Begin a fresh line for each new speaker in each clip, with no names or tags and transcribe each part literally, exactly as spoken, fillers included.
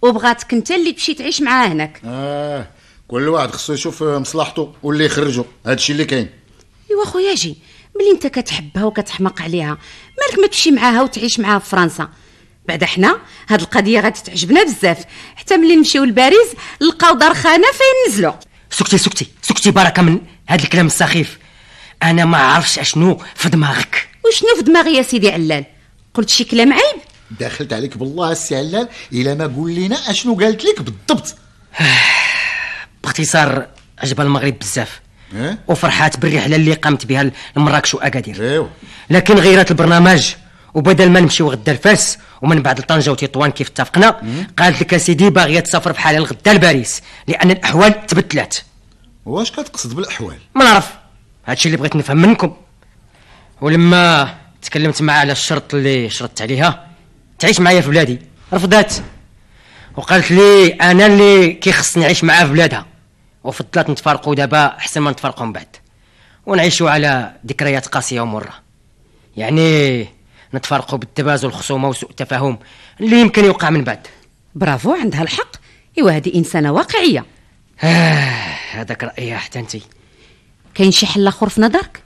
وبغاتك انت اللي تمشي تعيش معاه هناك.
اه كل واحد خصو يشوف مصلحته واللي يخرجه، هادشي اللي كاين.
ايوا خويا جي، ملي انت كتحبها وكتحماق عليها مالك ما تمشي معاها وتعيش معاها في فرنسا؟ بعد حنا هاد القضيه غادي تعجبنا بزاف، حتى ملي نمشيو لباريس نلقاو دار خانه فين نزلوا.
سكتي سكتي سكتي بركه من هاد الكلام السخيف. انا ما عرفش اشنو في دماغك.
وشنو في دماغي يا سيدي علال؟ قلت شي كلام عيب؟
داخلت عليك بالله السي علال الا ما قول لينا اشنو قالت لك بالضبط.
باختصار عجبها المغرب بزاف
اه؟
وفرحات بالرحله اللي قامت بها لمراكش واكادير.
ايوا
لكن غيرت البرنامج، وبدل ما نمشيو غدا لفاس ومن بعد لطنجه وتطوان كيف اتفقنا، قالت لك سيدي باغيه تسافر بحال الغدا لباريس لان الاحوال تبدلات.
واش كتقصد بالاحوال؟
ما نعرف، هادشي اللي بغيت نفهم منكم. ولما تكلمت معها على الشرط اللي شرطت عليها تعيش معايا في بلادي، رفضات وقالت لي انا اللي كيخصني نعيش معاها في بلادها، وفضلت نتفارقوا دابا احسن ما نتفارقوا من بعد ونعيشوا على ذكريات قاسيه ومره. يعني نتفارقوا بالتبازل الخصومه وسوء التفاهم اللي يمكن يوقع من بعد.
برافو، عندها الحق. ايوا هذه انسانه واقعيه.
آه هذاك رايها حتى انت.
كاين شي حل اخر في نظرك؟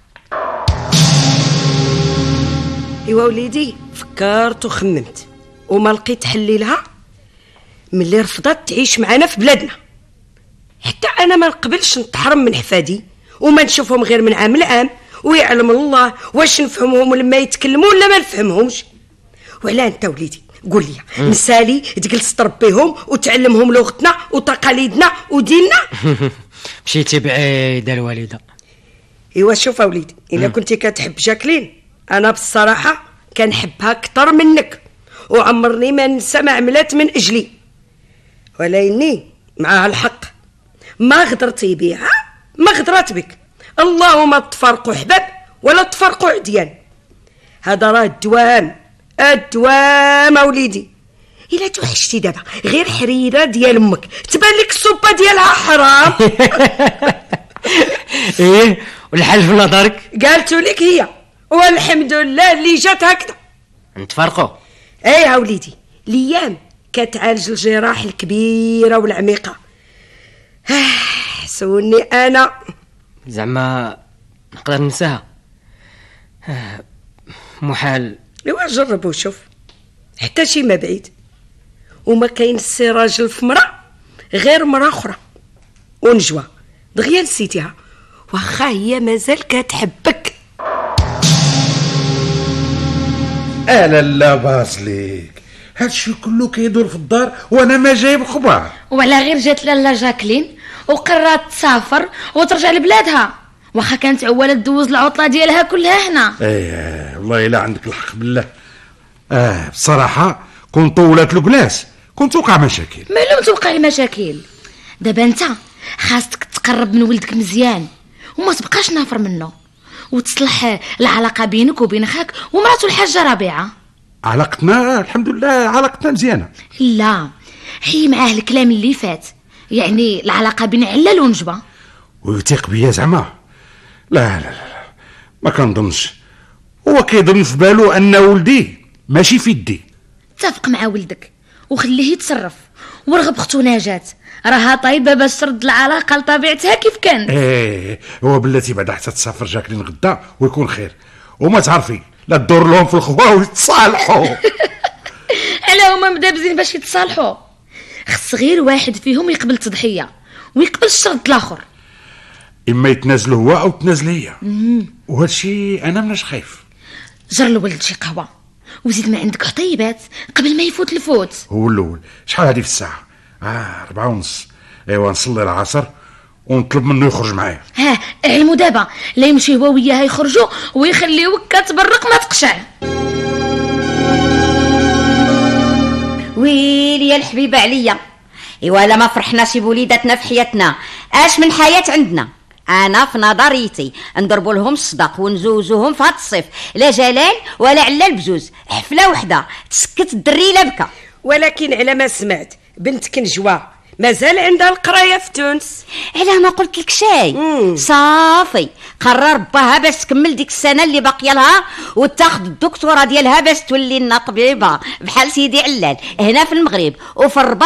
ايوا وليدي، فكرت وخممت وما لقيت حل لها ملي رفضت تعيش معنا في بلادنا. حتى انا ما نقبلش نتحرم من حفادي وما نشوفهم غير من عام لعام، ويعلم الله واش نفهمهم لما يتكلموا ولا ما نفهمهمش. وعلا انت وليدي قول لي نسالي تجلس تربيهم وتعلمهم لغتنا وتقاليدنا وديننا؟
مشيتي بعيد الوالده.
ايوا شوف وليدي، الا كنتي كتحب جاكلين انا بالصراحه كنحبها اكثر منك، وعمرني ما ننسى ما عملت من اجلي، ولكني معها الحق ما غدرتي بيها ما غدرت بك. اللهم تفرقوا حباب ولا تفرقوا عديان. هذا راه الدوام الدوام وليدي. الا توحشتي دابا غير حريره ديال امك تبان لك السوبه ديالها حرام.
ايه والحل في نظرك؟
قالتوا لك هي والحمد لله اللي جات هكذا.
نتفرقوا؟
ايه وليدي، الايام كتعالج الجراح الكبيره والعميقه. سوني انا
زعما نقدر ننساها؟ محال.
ايوا جرب وشوف، حتى شي ما بعيد. وما كاين السي راجل في مرا غير مرا اخرى ونجوى دغيا نسيتيها واخا هي مازال كتحبك.
الا لا بازليك، هادشي كله كيدور في الدار وانا ما جايب خبار.
وعلى غير جات لاله جاكلين وقررت تسافر وترجع لبلادها، واخا كانت عواله تدوز العطله ديالها كلها هنا.
ايه والله الا عندك الحق بالله. اه بصراحه كنت طولت الكلاس كنت توقع مشاكل.
مالهم توقع المشاكل؟ دابا انت خاصك تقرب من ولدك مزيان وما تبقاش نافر منه، وتصلح العلاقه بينك وبين خاك ومراته الحاجه ربيعه.
علاقتنا الحمد لله علاقتنا مزيانه.
لا حي معاه الكلام اللي فات، يعني العلاقه بين علال ونجبه.
ويثيق بيا زعما؟ لا لا لا ما كنظنش. هو كيظن في بالو ان ولدي ماشي في يدي.
اتفق مع ولدك وخليه يتصرف، ورغب اختو نجاة راها طيبه باش ترد العلاقه لطبيعتها كيف كانت.
ايه هو بلاتي بعد حتى تسافر جاكلين غدا ويكون خير، وما تعرفي لا تدور لهم في الخوا ويتصالحوا.
على هما مدابزين باش يتصالحوا؟ خص غير واحد فيهم يقبل تضحيه ويقبل الشرط الاخر.
اما يتنازل هو او تنازل هي، وهادشي انا مناش خايف.
جر الولد شي قهوه وزيد ما عندك حطيبات قبل ما يفوت الفوت.
هو الاول شحال هذه في الساعه؟ اه ربعة ونص. ايوا نصلي العصر ونطلب منه يخرج معايا.
ها علمو دابا لا يمشي هو وياها يخرجوا ويخليوك كتبرق ما تقشع.
ويلي يا الحبيبه عليا، ايوا لا ما فرحناش بوليداتنا في حياتنا اش من حياه عندنا. انا في نظريتي نضربوا لهم الصدق ونزوزوهم في هاد الصيف، لا جلال ولا علال بجوز، حفله وحده تسكت الدري لا بكى.
ولكن على ما سمعت بنتك نجوى مازال عندها القرايه في تونس.
علاه ما قلت لك شيء؟ صافي قرر باها باش تكمل ديك السنه اللي باقيه لها وتاخذ الدكتوراه ديالها باش تولي لنا طبيبه بحال سيدي علال هنا في المغرب وفي الرباط